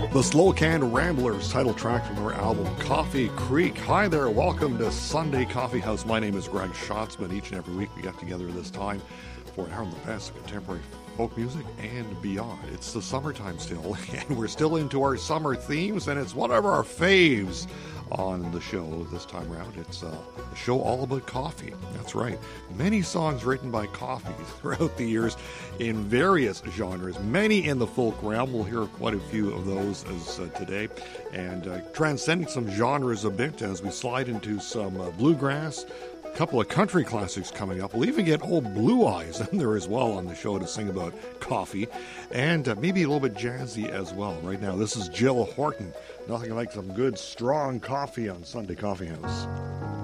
The Slow Can Ramblers, title track from their album Coffee Creek. Hi there, welcome to Sunday Coffee House. My name is Greg Schatzman. Each and every week we get together this time for an hour on the best of contemporary folk music and beyond. It's the summertime still, and we're still into our summer themes, and it's one of our faves on the show this time around. It's a show all about coffee. That's right. Many songs written by coffee throughout the years in various genres, many in the folk realm. We'll hear quite a few of those as today, and transcending some genres a bit as we slide into some bluegrass, a couple of country classics coming up. We'll even get old Blue Eyes in there as well on the show to sing about coffee, and maybe a little bit jazzy as well. Right now, this is Jill Horton. Nothing like some good, strong coffee on Sunday Coffee House.